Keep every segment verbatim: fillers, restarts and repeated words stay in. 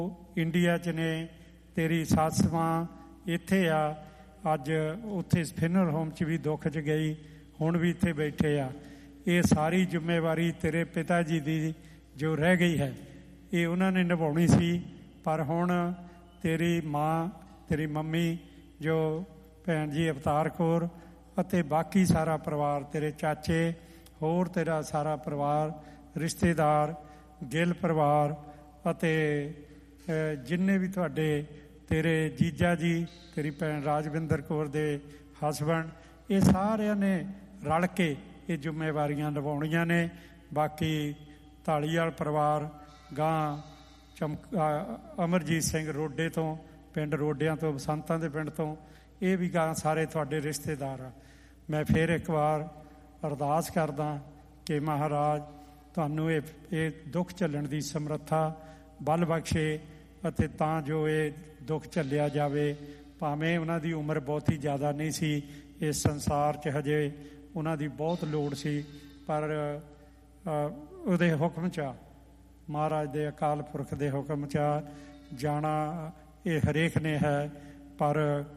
India 'ਚ ਨੇ, ਤੇਰੀ ਸੱਸ ਮਾਂ ਇੱਥੇ ਆ, ਅੱਜ ਉੱਥੇ ਫਿਨਰ ਹੋਮ 'ਚ ਵੀ ਦੁੱਖ 'ਚ ਗਈ, ਹੁਣ ਵੀ ਇੱਥੇ ਬੈਠੇ ਆ। ਇਹ ਸਾਰੀ ਜ਼ਿੰਮੇਵਾਰੀ ਤੇਰੇ ਪਿਤਾ ਜੀ ਦੀ ਜੋ ਰਹਿ ਗਈ ਹੈ ਇਹ ਉਹਨਾਂ ਨੇ ਨਿਭਾਉਣੀ ਸੀ। ਪਰ ਹੁਣ ਤੇਰੀ ਮਾਂ, ਤੇਰੀ ਮੰਮੀ ਜੋ ਭੈਣ ਜੀ ਅਵਤਾਰ ਕੌਰ ਅਤੇ ਬਾਕੀ ਸਾਰਾ ਪਰਿਵਾਰ, ਤੇਰੇ ਚਾਚੇ, ਹੋਰ ਤੇਰਾ ਸਾਰਾ ਪਰਿਵਾਰ, ਰਿਸ਼ਤੇਦਾਰ, ਗਿੱਲ ਪਰਿਵਾਰ ਅਤੇ ਜਿੰਨੇ ਵੀ ਤੁਹਾਡੇ ਤੇਰੇ ਜੀਜਾ ਜੀ, ਤੇਰੀ ਭੈਣ ਰਾਜਵਿੰਦਰ ਕੌਰ ਦੇ ਹਸਬੈਂਡ, ਇਹ ਸਾਰਿਆਂ ਨੇ ਰਲ ਕੇ ਇਹ ਜ਼ਿੰਮੇਵਾਰੀਆਂ ਨਿਭਾਉਣੀਆਂ ਨੇ। ਬਾਕੀ ਧਾਲੀਵਾਲ ਪਰਿਵਾਰ ਗਾਂ ਚਮਕ ਅਮਰਜੀਤ ਸਿੰਘ ਰੋਡੇ ਤੋਂ, ਪਿੰਡ ਰੋਡਿਆਂ ਤੋਂ, ਬਸੰਤਾਂ ਦੇ ਪਿੰਡ ਤੋਂ, ਇਹ ਵੀ ਗਾਂ ਸਾਰੇ ਤੁਹਾਡੇ ਰਿਸ਼ਤੇਦਾਰ ਆ। ਮੈਂ ਫਿਰ ਇੱਕ ਵਾਰ ਅਰਦਾਸ ਕਰਦਾ ਕਿ ਮਹਾਰਾਜ ਤੁਹਾਨੂੰ ਇਹ ਇਹ ਦੁੱਖ ਝੱਲਣ ਦੀ ਸਮਰੱਥਾ ਬਲ ਬਖਸ਼ੇ ਅਤੇ ਤਾਂ ਜੋ ਇਹ ਦੁੱਖ ਝੱਲਿਆ ਜਾਵੇ। ਭਾਵੇਂ ਉਹਨਾਂ ਦੀ ਉਮਰ ਬਹੁਤੀ ਜ਼ਿਆਦਾ ਨਹੀਂ ਸੀ ਇਸ ਸੰਸਾਰ 'ਚ, ਹਜੇ ਉਹਨਾਂ ਦੀ ਬਹੁਤ ਲੋੜ ਸੀ, ਪਰ ਉਹਦੇ ਹੁਕਮ 'ਚ ਆ, ਮਹਾਰਾਜ ਦੇ ਅਕਾਲ ਪੁਰਖ ਦੇ ਹੁਕਮ 'ਚ ਆ ਜਾਣਾ ਇਹ ਹਰੇਕ ਨੇ ਹੈ। ਪਰ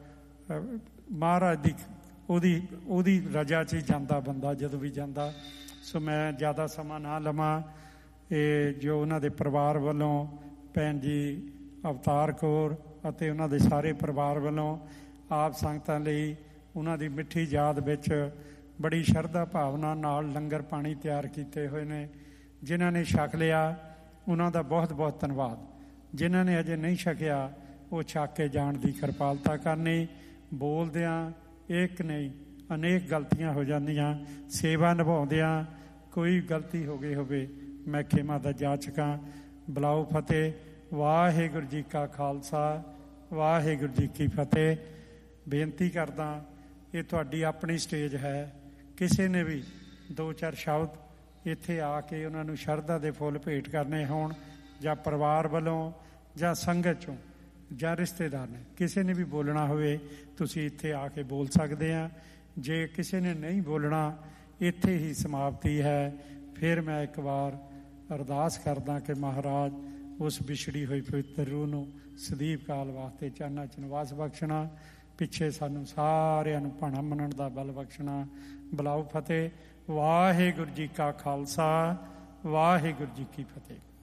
ਮਹਾਰਾਜ ਦੀ ਉਹਦੀ ਉਹਦੀ ਰਜਾ 'ਚ ਹੀ ਜਾਂਦਾ ਬੰਦਾ ਜਦੋਂ ਵੀ ਜਾਂਦਾ। ਸੋ ਮੈਂ ਜ਼ਿਆਦਾ ਸਮਾਂ ਨਾ ਲਵਾਂ। ਇਹ ਜੋ ਉਹਨਾਂ ਦੇ ਪਰਿਵਾਰ ਵੱਲੋਂ ਭੈਣ ਜੀ ਅਵਤਾਰ ਕੌਰ ਅਤੇ ਉਹਨਾਂ ਦੇ ਸਾਰੇ ਪਰਿਵਾਰ ਵੱਲੋਂ ਆਪ ਸੰਗਤਾਂ ਲਈ ਉਹਨਾਂ ਦੀ ਮਿੱਠੀ ਯਾਦ ਵਿੱਚ ਬੜੀ ਸ਼ਰਧਾ ਭਾਵਨਾ ਨਾਲ ਲੰਗਰ ਪਾਣੀ ਤਿਆਰ ਕੀਤੇ ਹੋਏ ਨੇ। ਜਿਨ੍ਹਾਂ ਨੇ ਛਕ ਲਿਆ ਉਹਨਾਂ ਦਾ ਬਹੁਤ ਬਹੁਤ ਧੰਨਵਾਦ। ਜਿਨ੍ਹਾਂ ਨੇ ਅਜੇ ਨਹੀਂ ਛਕਿਆ ਉਹ ਛਕ ਕੇ ਜਾਣ ਦੀ ਕਿਰਪਾਲਤਾ ਕਰਨੀ। ਬੋਲਦਿਆਂ ਇੱਕ ਨਹੀਂ ਅਨੇਕ ਗਲਤੀਆਂ ਹੋ ਜਾਂਦੀਆਂ, ਸੇਵਾ ਨਿਭਾਉਂਦਿਆਂ ਕੋਈ ਗਲਤੀ ਹੋ ਗਈ ਹੋਵੇ ਮੈਂ ਖਿਮਾ ਦਾ ਜਾਚਕਾਂ। ਬੁਲਾਓ ਫਤਿਹ। ਵਾਹਿਗੁਰੂ ਜੀ ਕਾ ਖਾਲਸਾ, ਵਾਹਿਗੁਰੂ ਜੀ ਕੀ ਫਤਿਹ। ਬੇਨਤੀ ਕਰਦਾ, ਇਹ ਤੁਹਾਡੀ ਆਪਣੀ ਸਟੇਜ ਹੈ। ਕਿਸੇ ਨੇ ਵੀ ਦੋ ਚਾਰ ਸ਼ਬਦ ਇੱਥੇ ਆ ਕੇ ਉਹਨਾਂ ਨੂੰ ਸ਼ਰਧਾ ਦੇ ਫੁੱਲ ਭੇਟ ਕਰਨੇ ਹੋਣ, ਜਾਂ ਪਰਿਵਾਰ ਵੱਲੋਂ ਜਾਂ ਸੰਗਤ 'ਚੋਂ ਜਾਂ ਰਿਸ਼ਤੇਦਾਰ ਨੇ, ਕਿਸੇ ਨੇ ਵੀ ਬੋਲਣਾ ਹੋਵੇ ਤੁਸੀਂ ਇੱਥੇ ਆ ਕੇ ਬੋਲ ਸਕਦੇ ਆ। ਜੇ ਕਿਸੇ ਨੇ ਨਹੀਂ ਬੋਲਣਾ, ਇੱਥੇ ਹੀ ਸਮਾਪਤੀ ਹੈ। ਫਿਰ ਮੈਂ ਇੱਕ ਵਾਰ ਅਰਦਾਸ ਕਰਦਾ ਕਿ ਮਹਾਰਾਜ ਉਸ ਵਿਛੜੀ ਹੋਈ ਪਵਿੱਤਰ ਰੂਹ ਨੂੰ ਸਦੀਵ ਕਾਲ ਵਾਸਤੇ ਚਾਨਣਾ 'ਚ ਨਿਵਾਸ ਬਖਸ਼ਣਾ, ਪਿੱਛੇ ਸਾਨੂੰ ਸਾਰਿਆਂ ਨੂੰ ਭਾਣਾ ਮੰਨਣ ਦਾ ਬਲ ਬਖਸ਼ਣਾ। ਬੁਲਾਓ ਫਤਿਹ। ਵਾਹਿਗੁਰੂ ਜੀ ਕਾ ਖਾਲਸਾ, ਵਾਹਿਗੁਰੂ ਜੀ ਕੀ ਫਤਿਹ।